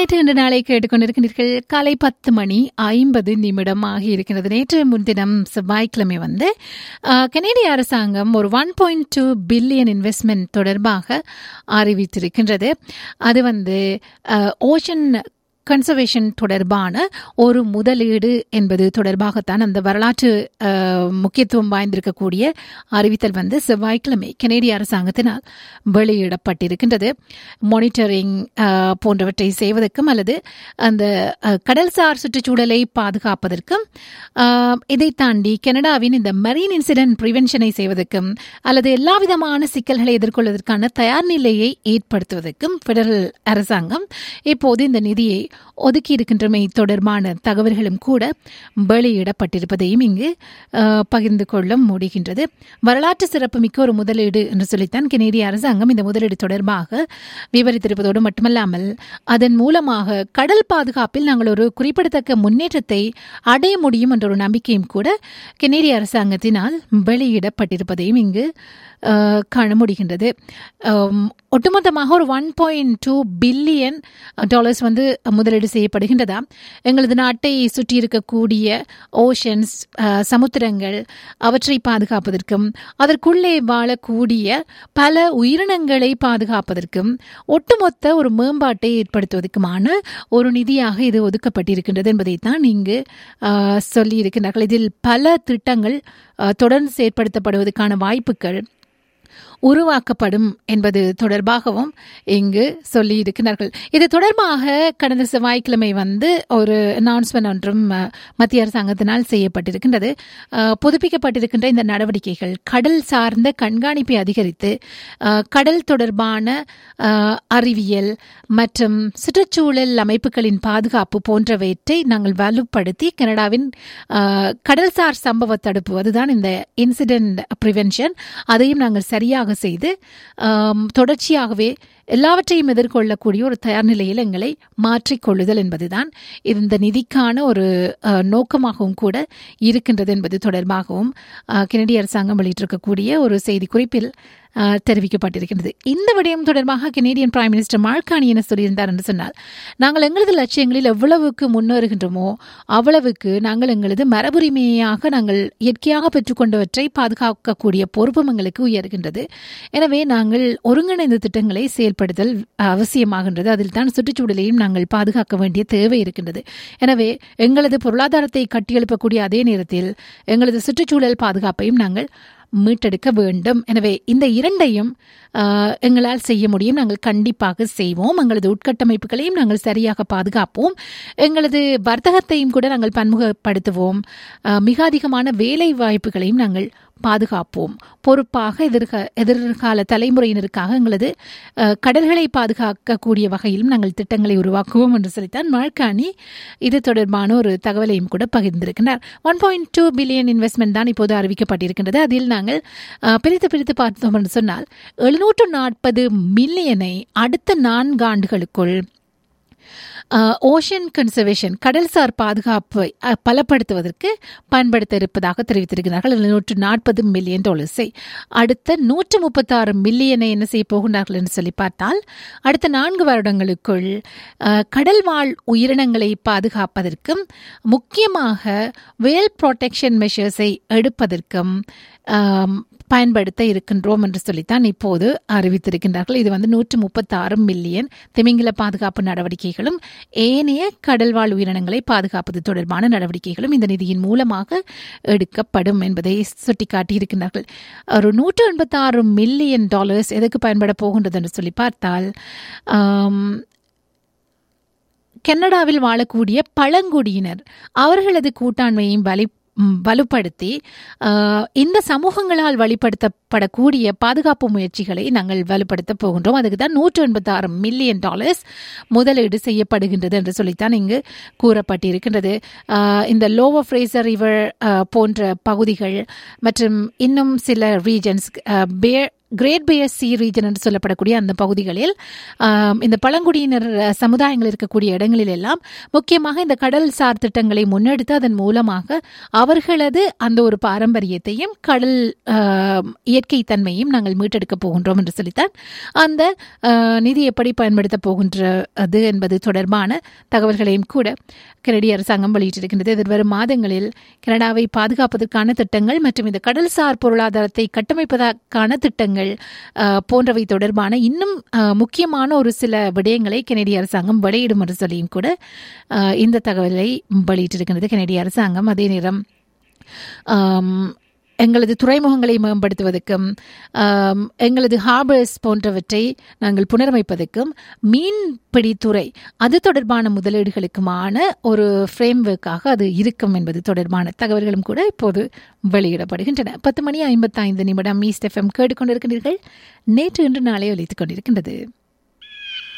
நேற்று இன்று நாளை கேட்டுக்கொண்டிருக்கிறீர்கள். காலை 10:50 ஆகியிருக்கிறது. நேற்று முன்தினம் செவ்வாய்க்கிழமை கனேடிய அரசாங்கம் ஒரு 1.2 பில்லியன் இன்வெஸ்ட்மெண்ட் தொடர்பாக அறிவித்திருக்கின்றது. அது ஓஷன் கன்சர்வேஷன் தொடர்பான ஒரு முதலீடு என்பது தொடர்பாகத்தான் அந்த வரலாற்று முக்கியத்துவம் வாய்ந்திருக்கக்கூடிய அறிவித்தல் செவ்வாய்க்கிழமை கனேடிய அரசாங்கத்தினால் வெளியிடப்பட்டிருக்கின்றது. மானிட்டரிங் போன்றவற்றை செய்வதற்கும் அல்லது அந்த கடல்சார் சுற்றுச்சூழலை பாதுகாப்பதற்கும் இதை தாண்டி கனடாவின் இந்த மெரீன் இன்சிடென்ட் பிரிவென்ஷனை செய்வதற்கும் அல்லது எல்லா விதமான சிக்கல்களை எதிர்கொள்வதற்கான தயார் நிலையை ஏற்படுத்துவதற்கும் பெடரல் அரசாங்கம் இப்போது இந்த நிதியை ஒதுக்கி இருக்கின்றமை தொடர்பான தகவல்களும் கூட வெளியிடப்பட்டிருப்பதையும் இங்கு பகிர்ந்து கொள்ள முடிகின்றது. வரலாற்று சிறப்புமிக்க ஒரு முதலீடு என்று சொல்லித்தான் கனேடிய அரசாங்கம் இந்த முதலீடு தொடர்பாக விவரித்திருப்பதோடு மட்டுமல்லாமல் அதன் மூலமாக கடல் பாதுகாப்பில் நாங்கள் ஒரு குறிப்பிடத்தக்க முன்னேற்றத்தை அடைய முடியும் என்ற ஒரு நம்பிக்கையும் கூட கனேடிய அரசாங்கத்தினால் வெளியிடப்பட்டிருப்பதையும் இங்கு காண முடிகின்றது. ஒட்டுமொத்தமாக ஒரு 1.2 பில்லியன் டாலர்ஸ் முதலீடு செய்யப்படுகின்றதா. எங்களது நாட்டை சுற்றி இருக்கக்கூடிய ஓஷன்ஸ், சமுத்திரங்கள், அவற்றை பாதுகாப்பதற்கும் அதற்குள்ளே வாழக்கூடிய பல உயிரினங்களை பாதுகாப்பதற்கும் ஒட்டுமொத்த ஒரு மேம்பாட்டை ஏற்படுத்துவதற்குமான ஒரு நிதியாக இது ஒதுக்கப்பட்டிருக்கின்றது என்பதைத்தான் இங்கு சொல்லியிருக்கிறார்கள். இதில் பல திட்டங்கள் தொடர்ந்து செயற்படுத்தப்படுவதற்கான வாய்ப்புகள் உருவாக்கப்படும் என்பது தொடர்பாகவும் இங்கு சொல்லி இருக்கிறார்கள். இது தொடர்பாக கடந்த செவ்வாய்க்கிழமை ஒரு அனௌன்ஸ்மெண்ட் ஒன்றும் மத்திய அரசாங்கத்தினால் செய்யப்பட்டிருக்கின்றது. புதுப்பிக்கப்பட்டிருக்கின்ற இந்த நடவடிக்கைகள் கடல் சார்ந்த கண்காணிப்பை அதிகரித்து கடல் தொடர்பான அறிவியல் மற்றும் சுற்றுச்சூழல் அமைப்புகளின் பாதுகாப்பு போன்றவற்றை நாங்கள் வலுப்படுத்தி கனடாவின் கடல்சார் சம்பவ தடுப்பு, அதுதான் இந்த இன்சிடென்ட் பிரிவென்ஷன், அதையும் நாங்கள் சரியாக செய்து தொடர்ச்சியாகவே எல்லாவற்றையும் எதிர்கொள்ளக்கூடிய ஒரு தயார் நிலையில் எங்களை மாற்றிக்கொள்ளுதல் என்பதுதான் இந்த நிதிக்கான ஒரு நோக்கமாகவும் கூட இருக்கின்றது என்பது தொடர்பாகவும் கனடிய அரசாங்கம் வெளியிட்டிருக்கக்கூடிய ஒரு செய்தி குறிப்பில் தெரிவிக்கப்பட்டிருக்கின்றது. இந்த விடயம் தொடர்பாக Canadian prime minister mark Carney என்ன சொல்லியிருந்தார் என்று சொன்னால், நாங்கள் எங்களது லட்சியங்களில் எவ்வளவுக்கு முன்னேறுகின்றோமோ அவ்வளவுக்கு நாங்கள் எங்களது மரபுரிமையாக நாங்கள் இயற்கையாக பெற்றுக்கொண்டவற்றை பாதுகாக்கக்கூடிய பொறுப்பும் எங்களுக்கு உயர்கின்றது. எனவே நாங்கள் ஒருங்கிணைந்த திட்டங்களை செயல்படுத்தல் அவசியமாகின்றது. அதில் தான் சுற்றுச்சூழலையும் நாங்கள் பாதுகாக்க வேண்டிய தேவை இருக்கின்றது. எனவே எங்களது பொருளாதாரத்தை கட்டியெழுப்பக்கூடிய அதே நேரத்தில் எங்களது சுற்றுச்சூழல் பாதுகாப்பையும் நாங்கள் மீட்டெடுக்க வேண்டும். எனவே இந்த இரண்டையும் எங்களால் செய்ய முடியும். நாங்கள் கண்டிப்பாக செய்வோம். எங்களது உட்கட்டமைப்புகளையும் நாங்கள் சரியாக பாதுகாப்போம். எங்களது வர்த்தகத்தையும் கூட நாங்கள் பன்முகப்படுத்துவோம். மிக அதிகமான வேலை வாய்ப்புகளையும் நாங்கள் பாதுகாப்போம். பொறுப்பாக எதிர்கால தலைமுறையினருக்காக எங்களது கடல்களை பாதுகாக்கக்கூடிய வகையிலும் நாங்கள் திட்டங்களை உருவாக்குவோம் என்று சொல்லித்தான் மார்க் கார்னி இது தொடர்பான ஒரு தகவலையும் கூட பகிர்ந்திருக்கிறார். 1.2 பில்லியன் இன்வெஸ்ட்மெண்ட் தான் இப்போது அறிவிக்கப்பட்டிருக்கின்றது. அதில் நாங்கள் பிரித்து பார்த்தோம் என்று சொன்னால் 740 மில்லியனை அடுத்த 4 ஆண்டுகளுக்குள் ஓஷன் கன்சர்வேஷன், கடல்சார் பாதுகாப்பை பலப்படுத்துவதற்கு பயன்படுத்த இருப்பதாக தெரிவித்திருக்கிறார்கள். 740 மில்லியன் டாலர்ஸை அடுத்த 136 மில்லியனை என்ன செய்ய போகிறார்கள் என்று சொல்லி பார்த்தால், அடுத்த 4 வருடங்களுக்குள் கடல்வாழ் உயிரினங்களை பாதுகாப்பதற்கும் முக்கியமாக வேல் ப்ரொடெக்ஷன் மெஷர்ஸை எடுப்பதற்கும் பயன்படுத்த இருக்கின்றோம் என்று சொல்லித்தான் இப்போது அறிவித்திருக்கின்றார்கள். இது 136 மில்லியன் திமிங்கில பாதுகாப்பு நடவடிக்கைகளும் ஏனைய கடல்வாழ் உயிரினங்களை பாதுகாப்பது தொடர்பான நடவடிக்கைகளும் இந்த நிதியின் மூலமாக எடுக்கப்படும் என்பதை சுட்டிக்காட்டியிருக்கிறார்கள். ஒரு 186 மில்லியன் டாலர்ஸ் எதற்கு பயன்பட போகின்றது என்று சொல்லி பார்த்தால், கனடாவில் வாழக்கூடிய பழங்குடியினர் அவர்களது கூட்டாண்மையையும் வலுப்படுத்தி இந்த சமூகங்களால் வழிபடுத்தப்படக்கூடிய பாதுகாப்பு முயற்சிகளை நாங்கள் வலுப்படுத்த போகின்றோம். அதுக்கு தான் 186 மில்லியன் டாலர்ஸ் முதலீடு செய்யப்படுகின்றது என்று சொல்லித்தான் இங்கு கூறப்பட்டிருக்கின்றது. இந்த லோவர் ஃப்ரேசர் ரிவர் போன்ற பகுதிகள் மற்றும் இன்னும் சில ரீஜன்ஸ், கிரேட் பேயர் சி ரீஜன் என்று சொல்லப்படக்கூடிய அந்த பகுதிகளில் இந்த பழங்குடியினர் சமுதாயங்கள் இருக்கக்கூடிய இடங்களில் எல்லாம் முக்கியமாக இந்த கடல் சார் திட்டங்களை முன்னெடுத்து அதன் மூலமாக அவர்களது அந்த ஒரு பாரம்பரியத்தையும் கடல் இயற்கை தன்மையும் நாங்கள் மீட்டெடுக்க போகின்றோம் என்று சொல்லித்தான் அந்த நிதி எப்படி பயன்படுத்த போகின்றது என்பது தொடர்பான தகவல்களையும் கூட கனடிய அரசாங்கம் வெளியிட்டிருக்கின்றது. எதிர்வரும் மாதங்களில் கனடாவை பாதுகாப்பதற்கான திட்டங்கள் மற்றும் இந்த கடல்சார் பொருளாதாரத்தை கட்டமைப்பதற்கான திட்டங்கள் போன்றவை தொடர்பான இன்னும் முக்கியமான ஒரு சில விடயங்களை கனடிய அரசாங்கம் வெளியிடும் என்று சொல்லியும் கூட இந்த தகவலை வெளியிட்டிருக்கின்றது கனடிய அரசாங்கம். அதே நேரம் எங்களது துறைமுகங்களை மேம்படுத்துவதற்கும் எங்களது ஹார்பர்ஸ் போன்றவற்றை நாங்கள் புனரமைப்பதற்கும் மீன்பிடித்துறை அது தொடர்பான முதலீடுகளுக்குமான ஒரு ஃப்ரேம்வொர்க்காக அது இருக்கும் என்பது தொடர்பான தகவல்களும் கூட இப்போது வெளியிடப்படுகின்றன. 10:55 ஈஸ்ட் எஃப்எம் கேட்டுக்கொண்டிருக்கின்றீர்கள். நேற்று இன்று நாளை ஒலித்துக் கொண்டிருக்கின்றது.